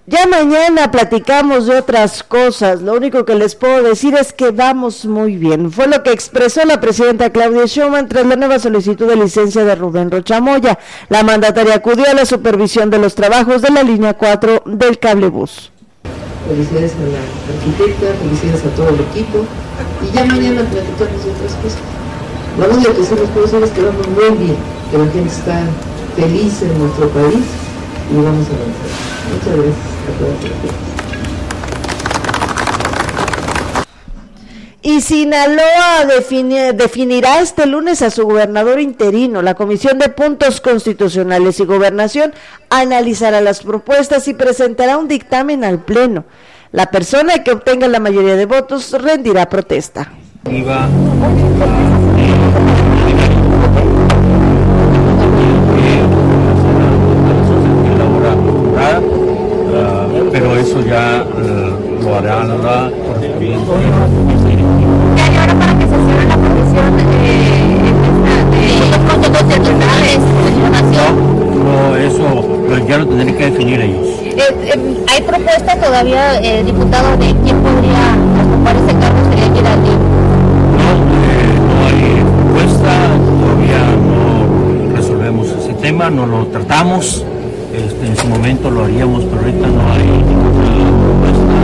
Ya mañana platicamos de otras cosas, lo único que les puedo decir es que vamos muy bien. Fue lo que expresó la presidenta Claudia Sheinbaum tras la nueva solicitud de licencia de Rubén Rocha Moya. La mandataria acudió a la supervisión de los trabajos de la línea 4 del cablebús. Felicidades a la arquitecta, felicidades a todo el equipo, y ya mañana platicamos de otras cosas. La única que sí les puedo decir es que vamos muy bien, que la gente está feliz en nuestro país y vamos a avanzar. Muchas gracias a todos. Y Sinaloa definirá este lunes a su gobernador interino. La Comisión de Puntos Constitucionales y Gobernación analizará las propuestas y presentará un dictamen al Pleno. La persona que obtenga la mayoría de votos rendirá protesta. Pero eso ya lo hará la correspondiente. Y ahora para que se cierre la comisión de constitucionales, No, eso ya lo tendrán que definir ellos. ¿Hay propuesta todavía, diputado, de quién podría ocupar ese cargo? ¿Sería Geraldine? No hay propuesta, todavía no resolvemos ese tema, no lo tratamos. En su momento lo haríamos, pero ahorita no hay ninguna propuesta.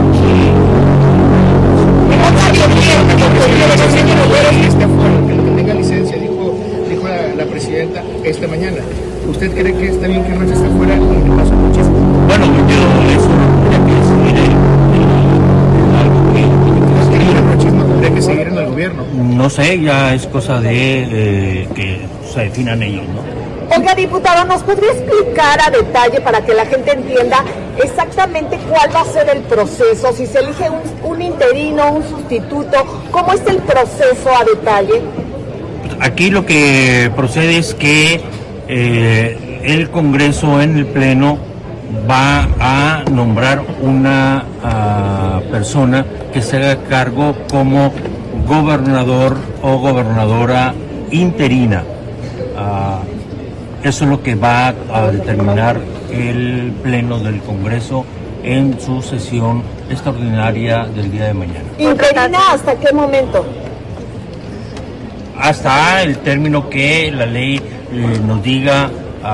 Que tenga licencia, dijo la presidenta esta mañana. ¿Usted cree que está bien que Rocha esté fuera y que pasa muchísimo? Bueno, yo eso tendría que decidir algo que tendría que seguir en el gobierno. No sé, ya es cosa de que se definan ellos, ¿no? Oiga, diputada, ¿nos podría explicar a detalle para que la gente entienda exactamente cuál va a ser el proceso? Si se elige un interino, un sustituto, ¿cómo es el proceso a detalle? Aquí lo que procede es que el Congreso en el Pleno va a nombrar una persona que se haga cargo como gobernador o gobernadora interina. Eso es lo que va a determinar el Pleno del Congreso en su sesión extraordinaria del día de mañana. ¿Interina hasta qué momento? Hasta el término que la ley nos diga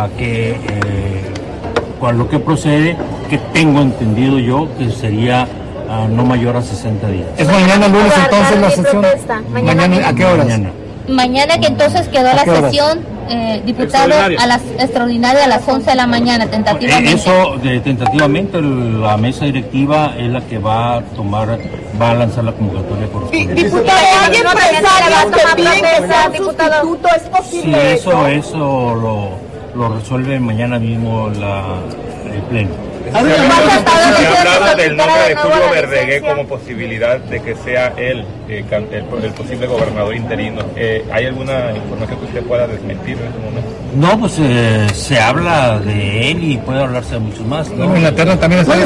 lo que procede, que tengo entendido yo que sería no mayor a 60 días. ¿Es mañana lunes entonces la sesión? ¿Mañana a qué horas? Mañana que entonces quedó la sesión, diputado, a las extraordinaria a las 11 de la mañana, tentativamente. Eso, tentativamente, la mesa directiva es la que va a lanzar la convocatoria correspondiente. Diputado, ¿hay empresarios que piden que sea un sustituto? ¿Es posible sí, eso lo resuelve mañana mismo el Pleno. Se ha hablado del nombre de Julio Verdegué como posibilidad de que sea él el posible gobernador interino. ¿Hay alguna información que usted pueda desmentir en este momento? No, pues se habla de él y puede hablarse de muchos más, ¿no? En la terna también está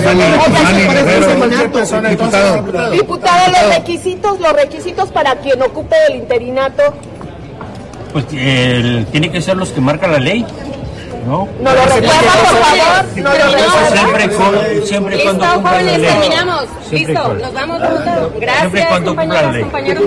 diputado. Diputado, los requisitos para quien ocupe el interinato. Pues tiene que ser los que marca la ley. ¿No? ¿No lo recuerda, por favor? Siempre y cuando cumpla la ley. Terminamos. Listo, nos vamos juntos. Gracias, compañeros.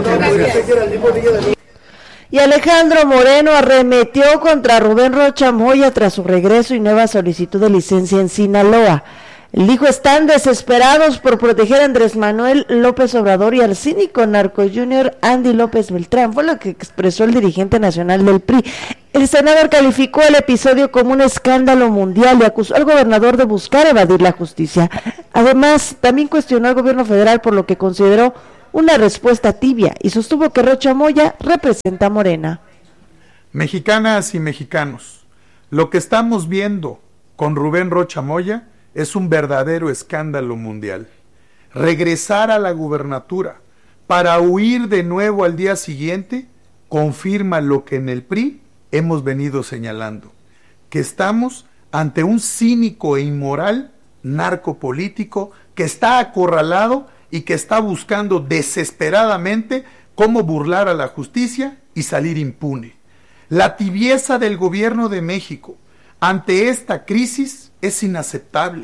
Y Alejandro Moreno arremetió contra Rubén Rocha Moya tras su regreso y nueva solicitud de licencia en Sinaloa. Él dijo: están desesperados por proteger a Andrés Manuel López Obrador y al cínico narco junior Andy López Beltrán. Fue lo que expresó el dirigente nacional del PRI. El senador calificó el episodio como un escándalo mundial y acusó al gobernador de buscar evadir la justicia. Además, también cuestionó al gobierno federal por lo que consideró una respuesta tibia y sostuvo que Rocha Moya representa a Morena. Mexicanas y mexicanos, lo que estamos viendo con Rubén Rocha Moya es un verdadero escándalo mundial. Regresar a la gubernatura para huir de nuevo al día siguiente confirma lo que en el PRI hemos venido señalando, que estamos ante un cínico e inmoral narcopolítico que está acorralado y que está buscando desesperadamente cómo burlar a la justicia y salir impune. La tibieza del gobierno de México ante esta crisis es inaceptable.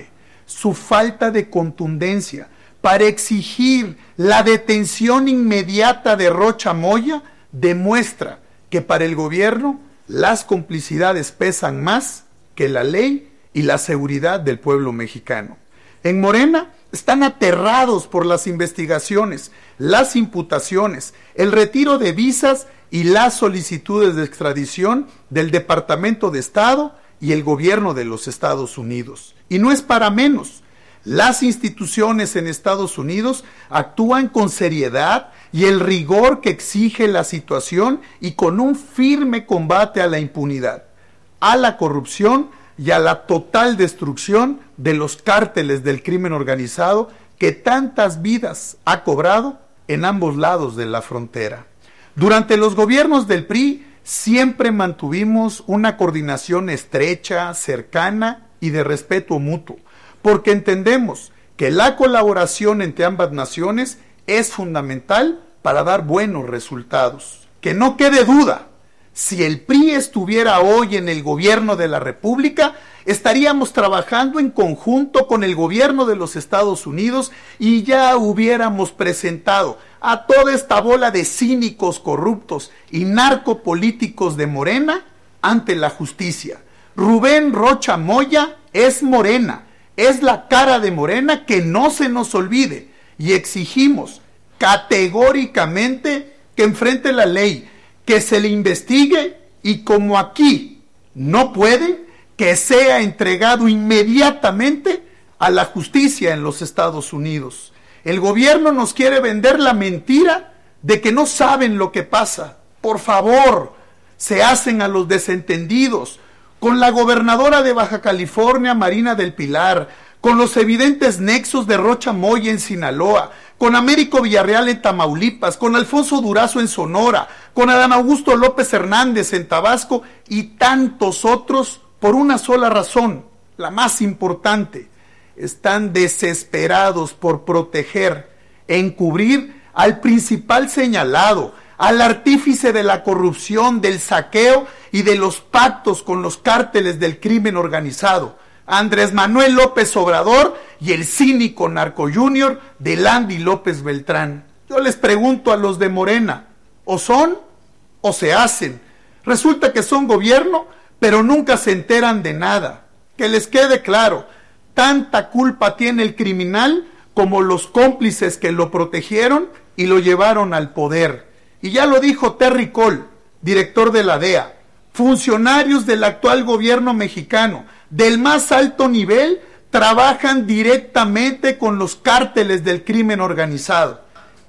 su falta de contundencia para exigir la detención inmediata de Rocha Moya demuestra que para el gobierno las complicidades pesan más que la ley y la seguridad del pueblo mexicano. En Morena están aterrados por las investigaciones, las imputaciones, el retiro de visas y las solicitudes de extradición del Departamento de Estado y el gobierno de los Estados Unidos. Y no es para menos. Las instituciones en Estados Unidos actúan con seriedad y el rigor que exige la situación y con un firme combate a la impunidad, a la corrupción y a la total destrucción de los cárteles del crimen organizado que tantas vidas ha cobrado en ambos lados de la frontera. Durante los gobiernos del PRI siempre mantuvimos una coordinación estrecha, cercana y de respeto mutuo, porque entendemos que la colaboración entre ambas naciones es fundamental para dar buenos resultados. Que no quede duda, si el PRI estuviera hoy en el gobierno de la República, estaríamos trabajando en conjunto con el gobierno de los Estados Unidos y ya hubiéramos presentado a toda esta bola de cínicos corruptos y narcopolíticos de Morena ante la justicia. Rubén Rocha Moya es Morena, es la cara de Morena, que no se nos olvide, y exigimos categóricamente que enfrente la ley, que se le investigue y como aquí no pueden, que sea entregado inmediatamente a la justicia en los Estados Unidos. El gobierno nos quiere vender la mentira de que no saben lo que pasa. Por favor, se hacen a los desentendidos. Con la gobernadora de Baja California, Marina del Pilar, con los evidentes nexos de Rocha Moya en Sinaloa, con Américo Villarreal en Tamaulipas, con Alfonso Durazo en Sonora, con Adán Augusto López Hernández en Tabasco y tantos otros, por una sola razón, la más importante: están desesperados por proteger, encubrir al principal señalado, al artífice de la corrupción, del saqueo y de los pactos con los cárteles del crimen organizado, Andrés Manuel López Obrador y el cínico narco junior de Landy López Beltrán. Yo les pregunto a los de Morena, ¿o son o se hacen? Resulta que son gobierno, pero nunca se enteran de nada. Que les quede claro, tanta culpa tiene el criminal como los cómplices que lo protegieron y lo llevaron al poder. Y ya lo dijo Terry Cole, director de la DEA, funcionarios del actual gobierno mexicano, del más alto nivel, trabajan directamente con los cárteles del crimen organizado.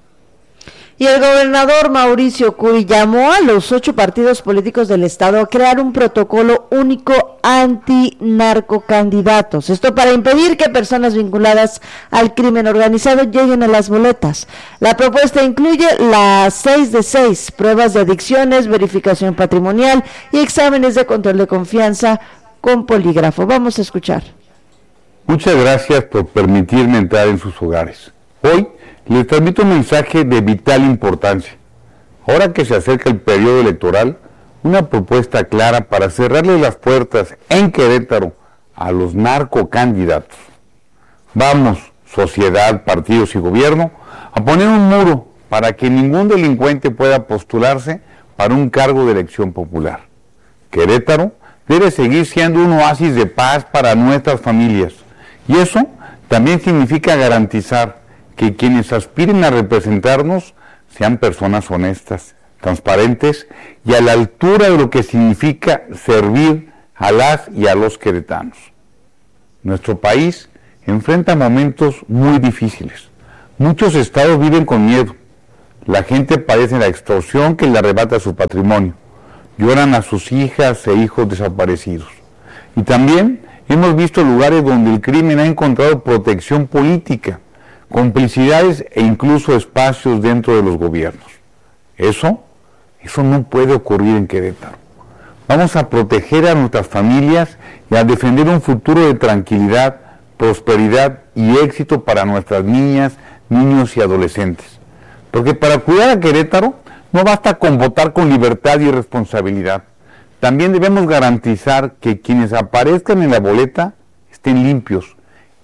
Y el gobernador Mauricio Curi llamó a los 8 partidos políticos del estado a crear un protocolo único anti-narcocandidatos. Esto para impedir que personas vinculadas al crimen organizado lleguen a las boletas. La propuesta incluye las 6 de 6, pruebas de adicciones, verificación patrimonial y exámenes de control de confianza con polígrafo. Vamos a escuchar. Muchas gracias por permitirme entrar en sus hogares. Hoy les transmito un mensaje de vital importancia. Ahora que se acerca el periodo electoral, una propuesta clara para cerrarle las puertas en Querétaro a los narcocandidatos. Vamos, sociedad, partidos y gobierno, a poner un muro para que ningún delincuente pueda postularse para un cargo de elección popular. Querétaro debe seguir siendo un oasis de paz para nuestras familias, y eso también significa garantizar que quienes aspiren a representarnos sean personas honestas, transparentes y a la altura de lo que significa servir a las y a los queretanos. Nuestro país enfrenta momentos muy difíciles. Muchos estados viven con miedo. La gente padece la extorsión que le arrebata su patrimonio. Lloran a sus hijas e hijos desaparecidos. Y también hemos visto lugares donde el crimen ha encontrado protección política, complicidades e incluso espacios dentro de los gobiernos. Eso no puede ocurrir en Querétaro. Vamos a proteger a nuestras familias y a defender un futuro de tranquilidad, prosperidad y éxito para nuestras niñas, niños y adolescentes. Porque para cuidar a Querétaro no basta con votar con libertad y responsabilidad. También debemos garantizar que quienes aparezcan en la boleta estén limpios,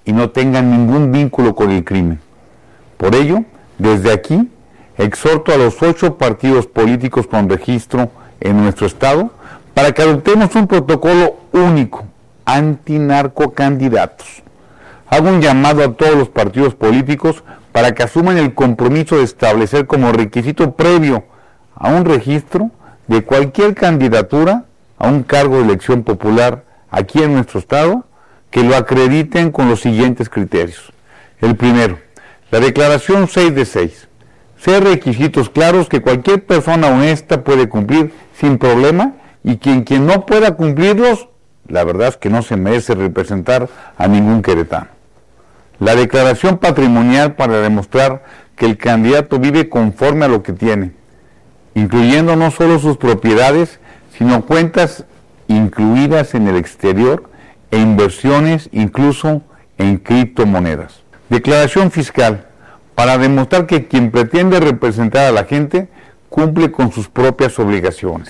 y no tengan ningún vínculo con el crimen. Por ello, desde aquí, exhorto a los 8 partidos políticos con registro en nuestro estado para que adoptemos un protocolo único antinarcocandidatos. Hago un llamado a todos los partidos políticos para que asuman el compromiso de establecer como requisito previo a un registro de cualquier candidatura a un cargo de elección popular aquí en nuestro estado, que lo acrediten con los siguientes criterios. El primero, la declaración 6 de 6. Ser requisitos claros que cualquier persona honesta puede cumplir sin problema y quien no pueda cumplirlos, la verdad es que no se merece representar a ningún queretano. La declaración patrimonial para demostrar que el candidato vive conforme a lo que tiene, incluyendo no solo sus propiedades, sino cuentas incluidas en el exterior e inversiones incluso en criptomonedas. Declaración fiscal para demostrar que quien pretende representar a la gente cumple con sus propias obligaciones.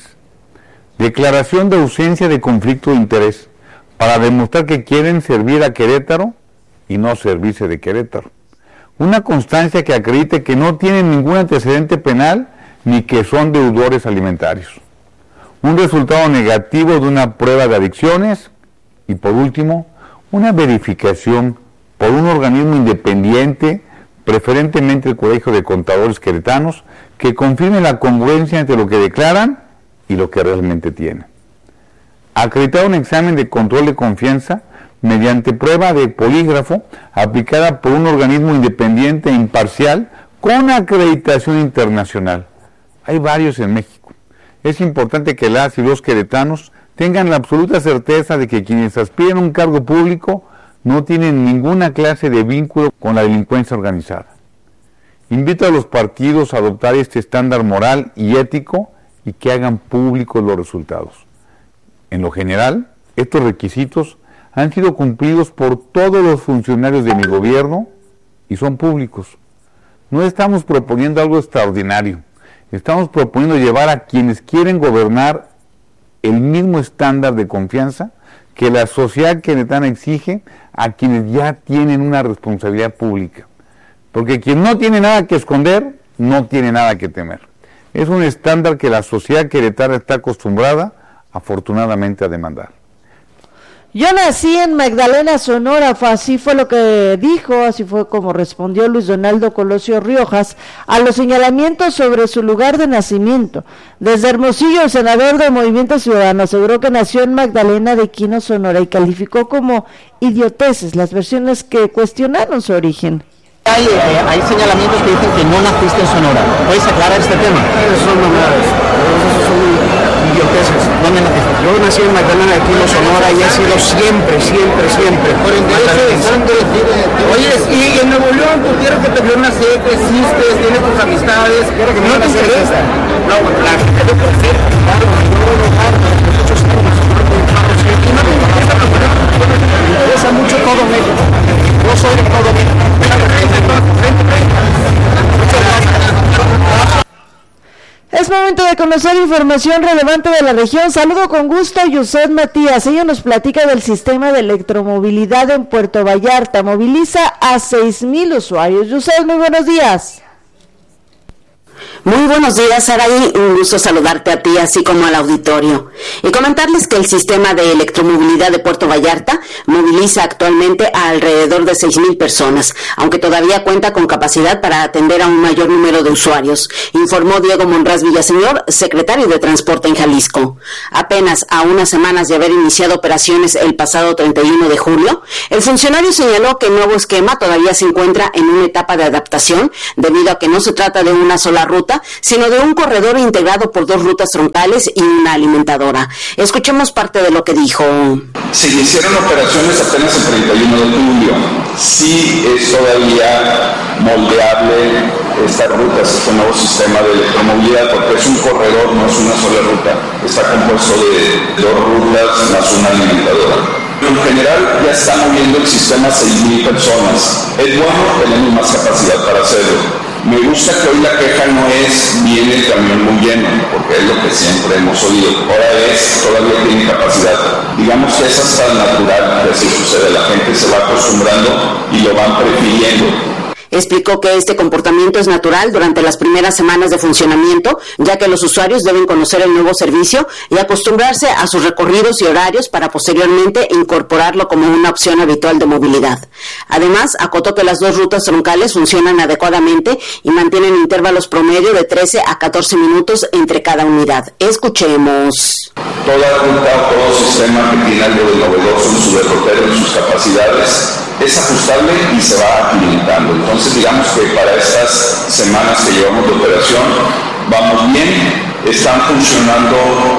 Declaración de ausencia de conflicto de interés para demostrar que quieren servir a Querétaro y no servirse de Querétaro. Una constancia que acredite que no tienen ningún antecedente penal ni que son deudores alimentarios. Un resultado negativo de una prueba de adicciones y, por último, una verificación por un organismo independiente, preferentemente el Colegio de Contadores Queretanos, que confirme la congruencia entre lo que declaran y lo que realmente tienen. Acreditar un examen de control de confianza mediante prueba de polígrafo aplicada por un organismo independiente e imparcial con acreditación internacional. Hay varios en México. Es importante que las y los queretanos tengan la absoluta certeza de que quienes aspiran a un cargo público no tienen ninguna clase de vínculo con la delincuencia organizada. Invito a los partidos a adoptar este estándar moral y ético y que hagan públicos los resultados. En lo general, estos requisitos han sido cumplidos por todos los funcionarios de mi gobierno y son públicos. No estamos proponiendo algo extraordinario. Estamos proponiendo llevar a quienes quieren gobernar el mismo estándar de confianza que la sociedad queretana exige a quienes ya tienen una responsabilidad pública. Porque quien no tiene nada que esconder, no tiene nada que temer. Es un estándar que la sociedad queretana está acostumbrada, afortunadamente, a demandar. Yo nací en Magdalena, Sonora, así fue lo que dijo, así fue como respondió Luis Donaldo Colosio Riojas a los señalamientos sobre su lugar de nacimiento. Desde Hermosillo, el senador de Movimiento Ciudadano aseguró que nació en Magdalena de Quino, Sonora, y calificó como idioteces las versiones que cuestionaron su origen. Hay señalamientos que dicen que no naciste en Sonora. ¿Puedes aclarar este tema? Son mamadas, son idioteces. ¿Dónde naciste? Yo nací en Magdalena de Quino, Sonora, y he sido siempre. Por interés de sangre. Oye, y en Nuevo León, tu tierra que te vio nacer, existes, tienes tus amistades. ¿No te interesa? No, la gente de por qué. Claro, yo lugar muchos años. Y no me interesa mucho todo México. Yo soy de todo México. Es momento de conocer información relevante de la región. Saludo con gusto a Yuset Matías. Ella nos platica del sistema de electromovilidad en Puerto Vallarta. Moviliza a 6,000 usuarios. Yuset, muy buenos días. Muy buenos días, Saraí, un gusto saludarte a ti así como al auditorio y comentarles que el sistema de electromovilidad de Puerto Vallarta moviliza actualmente a alrededor de 6,000 personas, aunque todavía cuenta con capacidad para atender a un mayor número de usuarios, informó Diego Monraz Villaseñor, secretario de Transporte en Jalisco. Apenas a unas semanas de haber iniciado operaciones el pasado 31 de julio, el funcionario señaló que el nuevo esquema todavía se encuentra en una etapa de adaptación debido a que no se trata de una sola ruta, sino de un corredor integrado por 2 rutas troncales y una alimentadora. Escuchemos parte de lo que dijo. Se iniciaron operaciones apenas el 31 de julio. Sí es todavía moldeable estas rutas, este nuevo sistema de electromovilidad, porque es un corredor, no es una sola ruta. Está compuesto de 2 rutas más una alimentadora. En general ya está moviendo el sistema 6,000 personas. Es bueno, tenemos más capacidad para hacerlo. Me gusta que hoy la queja no es viene el camión muy lleno, porque es lo que siempre hemos oído. Ahora todavía tiene capacidad. Digamos que es hasta natural que así sucede. La gente se va acostumbrando acostumbrando y lo van prefiriendo. Explicó que este comportamiento es natural durante las primeras semanas de funcionamiento, ya que los usuarios deben conocer el nuevo servicio y acostumbrarse a sus recorridos y horarios para posteriormente incorporarlo como una opción habitual de movilidad. Además, acotó que las dos rutas troncales funcionan adecuadamente y mantienen intervalos promedio de 13 a 14 minutos entre cada unidad. Escuchemos. Toda ruta, todo sistema que tiene algo de novedoso en su derrotero, en sus capacidades, es ajustable y se va agilitando. Entonces, digamos que para estas semanas que llevamos de operación, vamos bien. Están funcionando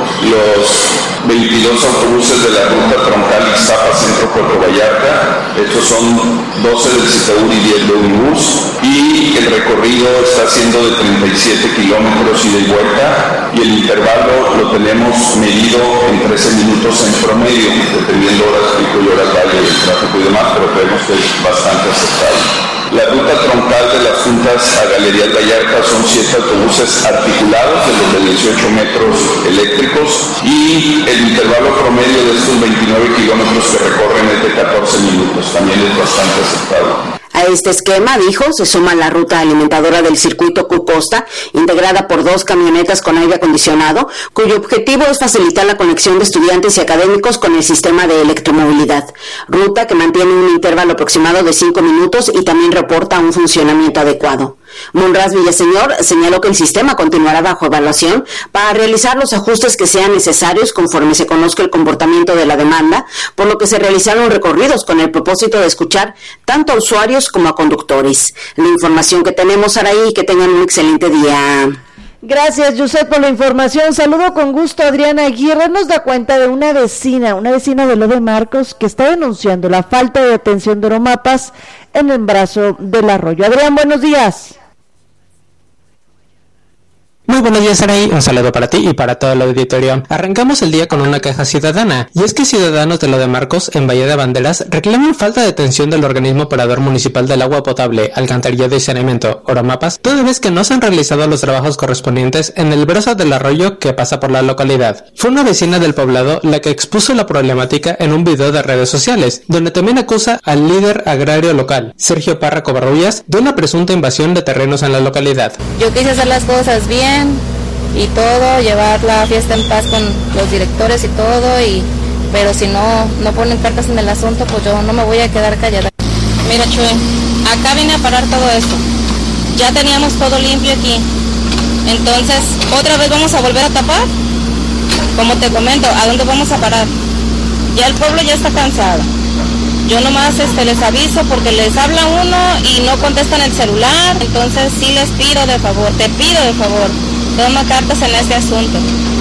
los 22 autobuses de la ruta troncal Ixtapa Centro Puerto Vallarta. Estos son 12 del CITEUR y 10 de Unibús. Y el recorrido está siendo de 37 kilómetros ida y vuelta. Y el intervalo lo tenemos medido en 13 minutos en promedio, dependiendo horas pico y horas valle del tráfico y demás, pero creemos que es bastante aceptable. La ruta troncal de las juntas a Galerías Vallarta son 7 autobuses articulados de los de 18 metros eléctricos y el intervalo promedio de estos 29 kilómetros que recorren es de 14 minutos, también es bastante aceptable. A este esquema, dijo, se suma la ruta alimentadora del circuito Q-Costa, integrada por 2 camionetas con aire acondicionado, cuyo objetivo es facilitar la conexión de estudiantes y académicos con el sistema de electromovilidad. Ruta que mantiene un intervalo aproximado de 5 minutos y también reporta un funcionamiento adecuado. Monraz Villaseñor señaló que el sistema continuará bajo evaluación para realizar los ajustes que sean necesarios conforme se conozca el comportamiento de la demanda, por lo que se realizaron recorridos con el propósito de escuchar tanto a usuarios como a conductores. La información que tenemos, Araí, que tengan un excelente día. Gracias, Josep, por la información. Saludo con gusto a Adriana Aguirre. Nos da cuenta de una vecina de Lo de Marcos, que está denunciando la falta de atención de Oromapas en el brazo del arroyo. Adrián, buenos días. Muy buenos días, Araí. Un saludo para ti y para todo el auditorio. Arrancamos el día con una queja ciudadana, y es que ciudadanos de Lo de Marcos, en Bahía de Banderas, reclaman falta de atención del organismo operador municipal del agua potable, alcantarillado y saneamiento, Oromapas, toda vez que no se han realizado los trabajos correspondientes en el brazo del arroyo que pasa por la localidad. Fue una vecina del poblado la que expuso la problemática en un video de redes sociales, donde también acusa al líder agrario local, Sergio Parra Covarrubias, de una presunta invasión de terrenos en la localidad. Yo quise hacer las cosas bien y todo, llevar la fiesta en paz con los directores y todo, pero si no ponen cartas en el asunto, pues yo no me voy a quedar callada. Mira, Chue, acá vine a parar todo esto. Ya teníamos todo limpio aquí. Entonces, ¿otra vez vamos a volver a tapar? Como te comento, ¿a dónde vamos a parar? Ya el pueblo ya está cansado. Yo nomás les aviso porque les habla uno y no contestan el celular, entonces sí les pido de favor, te pido de favor, toma cartas en este asunto.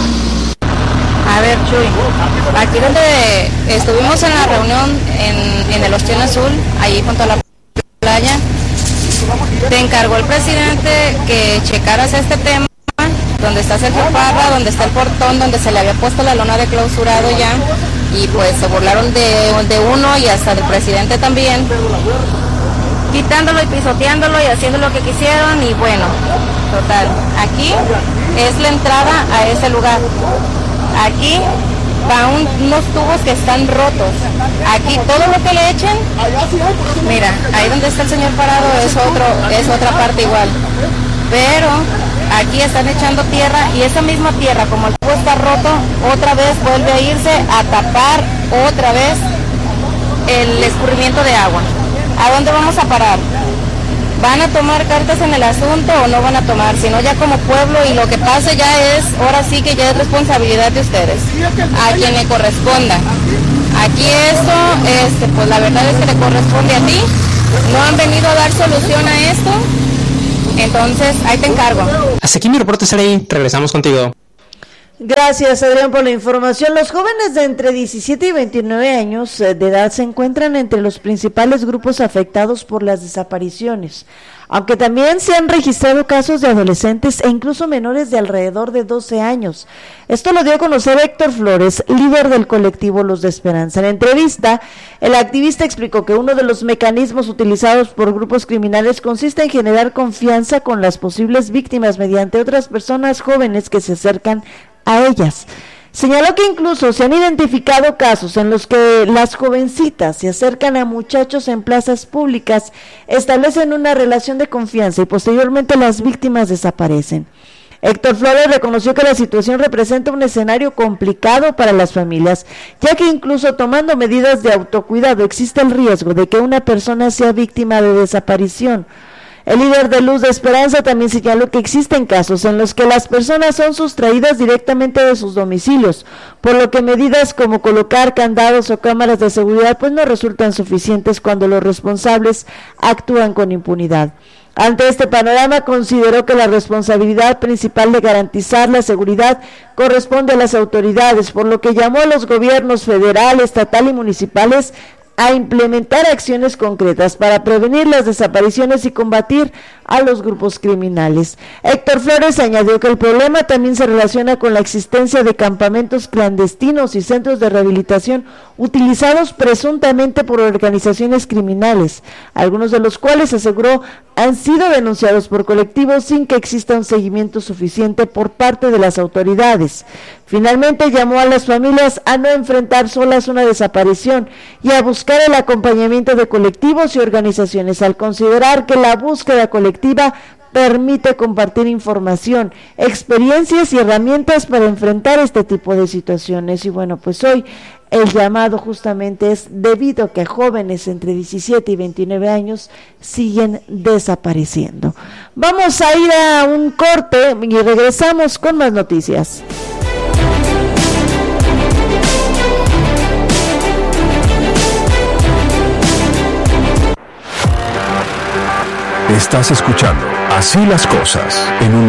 A ver, Chuy, aquí donde estuvimos en la reunión en el Ostión Azul, ahí junto a la playa, te encargó el presidente que checaras este tema, donde está Sergio Parra, donde está el portón, donde se le había puesto la lona de clausurado ya, y pues se burlaron de uno y hasta del presidente también, quitándolo y pisoteándolo y haciendo lo que quisieron. Y bueno, total, aquí es la entrada a ese lugar. Aquí van unos tubos que están rotos. Aquí todo lo que le echen, mira, ahí donde está el señor parado es otra parte igual, pero aquí están echando tierra y esa misma tierra, como el tubo está roto, otra vez vuelve a irse a tapar otra vez el escurrimiento de agua. ¿A dónde vamos a parar? ¿Van a tomar cartas en el asunto o no van a tomar? Si no, ya como pueblo, y lo que pase ya es, ahora sí que ya es responsabilidad de ustedes, a quien le corresponda. Aquí esto, pues la verdad es que le corresponde a ti. No han venido a dar solución a esto. Entonces, ahí te encargo. Hasta aquí mi reporte, Saray. Regresamos contigo. Gracias, Adrián, por la información. Los jóvenes de entre 17 y 29 años de edad se encuentran entre los principales grupos afectados por las desapariciones, aunque también se han registrado casos de adolescentes e incluso menores de alrededor de 12 años. Esto lo dio a conocer Héctor Flores, líder del colectivo Luz de Esperanza. En entrevista, el activista explicó que uno de los mecanismos utilizados por grupos criminales consiste en generar confianza con las posibles víctimas mediante otras personas jóvenes que se acercan a ellas. Señaló que incluso se han identificado casos en los que las jovencitas se acercan a muchachos en plazas públicas, establecen una relación de confianza y posteriormente las víctimas desaparecen. Héctor Flores reconoció que la situación representa un escenario complicado para las familias, ya que incluso tomando medidas de autocuidado existe el riesgo de que una persona sea víctima de desaparición. El líder de Luz de Esperanza también señaló que existen casos en los que las personas son sustraídas directamente de sus domicilios, por lo que medidas como colocar candados o cámaras de seguridad pues no resultan suficientes cuando los responsables actúan con impunidad. Ante este panorama, consideró que la responsabilidad principal de garantizar la seguridad corresponde a las autoridades, por lo que llamó a los gobiernos federal, estatal y municipales a implementar acciones concretas para prevenir las desapariciones y combatir a los grupos criminales. Héctor Flores añadió que el problema también se relaciona con la existencia de campamentos clandestinos y centros de rehabilitación utilizados presuntamente por organizaciones criminales, algunos de los cuales, aseguró, han sido denunciados por colectivos sin que exista un seguimiento suficiente por parte de las autoridades. Finalmente llamó a las familias a no enfrentar solas una desaparición y a buscar el acompañamiento de colectivos y organizaciones, al considerar que la búsqueda colectiva permite compartir información, experiencias y herramientas para enfrentar este tipo de situaciones. Y bueno, pues hoy el llamado justamente es debido a que jóvenes entre 17 y 29 años siguen desapareciendo. Vamos a ir a un corte y regresamos con más noticias. Estás escuchando Así las Cosas en un